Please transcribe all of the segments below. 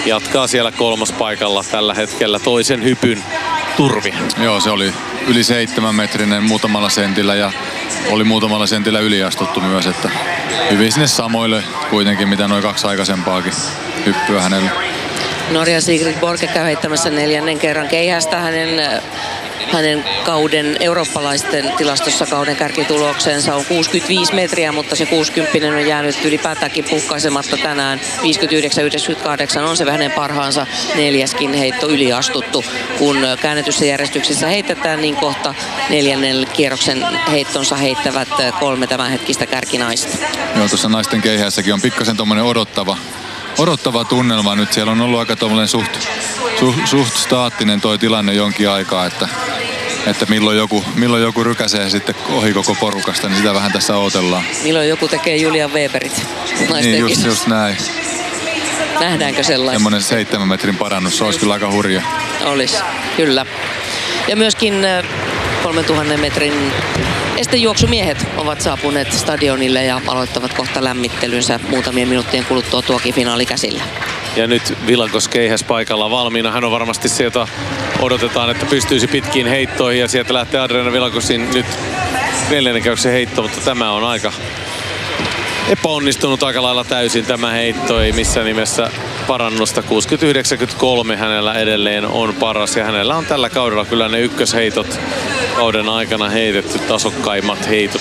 jatkaa siellä kolmospaikalla tällä hetkellä toisen hypyn turvi. Joo, se oli yli 7-metrinen muutamalla sentillä ja oli muutamalla sentillä yliastuttu myös, että hyvin sinne samoille kuitenkin, mitä noin 2 aikaisempaakin hyppyä hänelle. Norjan Sigrid Borge käy heittämässä 4. kerran keihästä hänen kauden eurooppalaisten tilastossa kauden kärkitulokseensa on 65 metriä, mutta se 60 on jäänyt ylipäätäänkin puhkaisematta tänään. 59-98 on se hänen parhaansa 4. heitto yliastuttu. Kun käännetyssä järjestyksessä heitetään, niin kohta 4. kierroksen heittonsa heittävät 3 tämänhetkistä kärkinaista. Joo, tuossa naisten keihässäkin on pikkasen tommonen odottava tunnelma nyt. Siellä on ollut aika tommoinen suht staattinen toi tilanne jonkin aikaa, että milloin joku rykäsee sitten ohi koko porukasta, niin sitä vähän tässä odotellaan. Milloin joku tekee Julian Weberit naisten niin, just näin. Nähdäänkö sellaista? Semmoinen 7 metrin parannus, se olisi kyllä aika hurja. Olisi, kyllä. Ja myöskin 3000 metrin estejuoksumiehet ovat saapuneet stadionille ja aloittavat kohta lämmittelynsä muutamien minuuttien kuluttua tuokin finaali käsillä. Ja nyt Villankos keihäs paikalla valmiina. Hän on varmasti sieltä, odotetaan, että pystyisi pitkiin heittoihin ja sieltä lähtee Adriana Villankosin nyt 4. kierroksen heitto, mutta tämä on aika epäonnistunut aika lailla täysin tämä heitto. Ei missään nimessä parannusta. 60-93 hänellä edelleen on paras ja hänellä on tällä kaudella kyllä ne ykkösheitot kauden aikana heitetty tasokkaimmat heitot.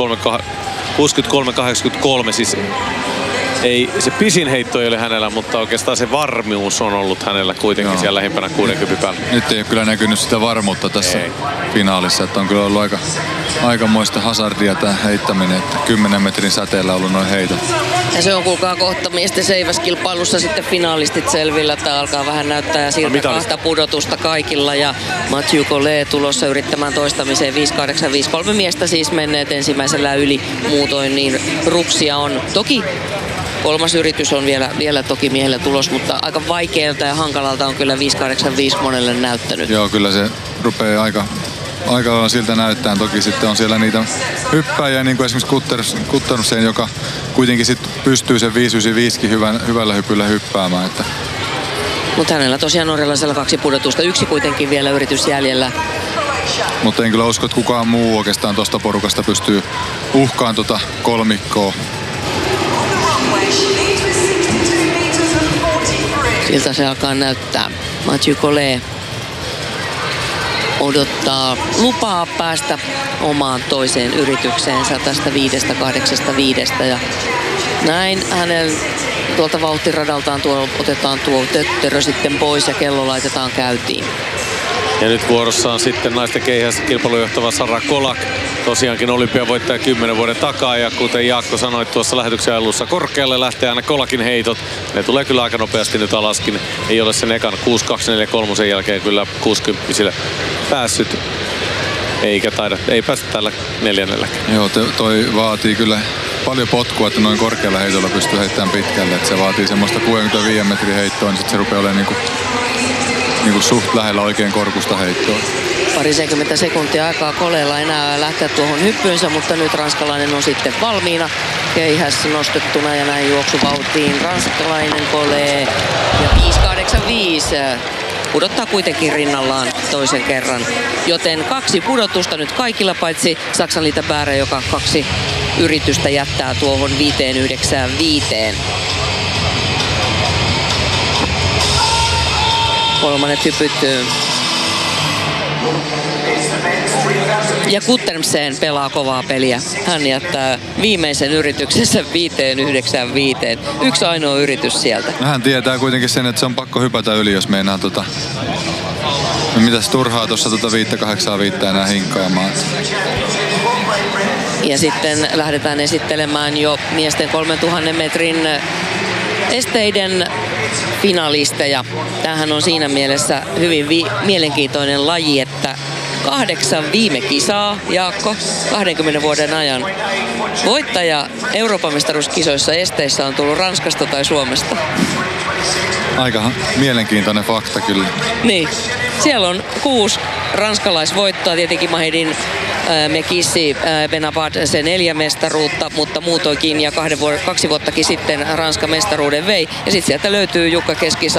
63-83 siis ei, se pisin heitto ei ole hänellä, mutta oikeastaan se varmuus on ollut hänellä kuitenkin siellä lähimpänä 60 päällä. Nyt ei ole kyllä näkynyt sitä varmuutta tässä finaalissa, että on kyllä ollut aikamoista hazardia tämä heittäminen, että 10 metrin säteellä ollut noin heitot. Ja se on kuulkaa kohta miesten seiväskilpailussa sitten finaalistit selvillä, että alkaa vähän näyttää siltä 2 pudotusta kaikilla ja Mathieu Collet tulossa yrittämään toistamiseen 5.85. 3 miestä siis menneet ensimmäisellä yli, muutoin niin ruksia on. Toki 3. yritys on vielä toki miehellä tulos, mutta aika vaikealta ja hankalalta on kyllä 5.85 monelle näyttänyt. Joo, kyllä se rupeaa aika siltä näyttää. Toki sitten on siellä niitä hyppäjiä, niin kuin esimerkiksi Kuttersen, joka kuitenkin sitten pystyy sen 5.95 hyvällä hypyllä hyppäämään. Että. Mutta hänellä tosiaan norjalaisella 2 pudotusta, 1 kuitenkin vielä yritys jäljellä. Mutta en kyllä usko, että kukaan muu oikeastaan tuosta porukasta pystyy uhkaan tuota kolmikkoa. Siltä se alkaa näyttää. Mathieu Collet odottaa lupaa päästä omaan toiseen yritykseensä tästä 5.85. Ja näin hänen tuolta vauhtiradaltaan otetaan tuo tötterö sitten pois ja kello laitetaan käyntiin. Ja nyt vuorossa on sitten naisten keihässä kilpailun johtava Sara Kolak. Tosiaankin olympiavoittaja 10 vuoden takaa ja kuten Jaakko sanoi tuossa lähetyksen alussa, korkealle lähtee aina Kolakin heitot. Ne tulee kyllä aika nopeasti nyt alaskin. Ei ole sen ekan 6.243 jälkeen kyllä 60 päässyt. Ei päästä tällä 4. Joo, toi vaatii kyllä paljon potkua, että noin korkealla heitolla pystyy heittämään pitkälle. Että se vaatii semmoista 65 metrin heittoa, niin sitten se rupeaa olemaan niinku suht lähellä oikein korkusta heittoa. Parisenkymmentä sekuntia aikaa Colletlla enää lähteä tuohon hyppyynsä, mutta nyt ranskalainen on sitten valmiina. Keihäs nostettuna ja näin juoksuvauhtiin ranskalainen Collet. Ja 5.85 pudottaa kuitenkin rinnallaan toisen kerran. Joten 2 pudotusta nyt kaikilla, paitsi Saksan Lita Bäre, joka 2 yritystä jättää tuohon 5.95. Kolmannet hypyt. Ja Kuttermsen pelaa kovaa peliä. Hän jättää viimeisen yrityksessä 5.95. Yksi ainoa yritys sieltä. Hän tietää kuitenkin sen, että se on pakko hypätä yli, jos meinaa mitäs turhaa tuossa 5.85 enää hinkkaamaan. Ja sitten lähdetään esittelemään jo miesten 3000 metrin esteiden finalisteja. Tämähän on siinä mielessä hyvin mielenkiintoinen laji, että 8 viime kisaa, Jaakko, 20 vuoden ajan. Voittaja Euroopan mestaruuskisoissa esteissä on tullut Ranskasta tai Suomesta. Aika mielenkiintoinen fakta kyllä. Niin, siellä on 6 ranskalaisvoittoa, tietenkin Mahedin Mekissi Benabad se 4 mestaruutta, mutta muutoinkin ja 2 vuottakin sitten Ranskan mestaruuden vei. Ja sitten sieltä löytyy Jukka Keskisalo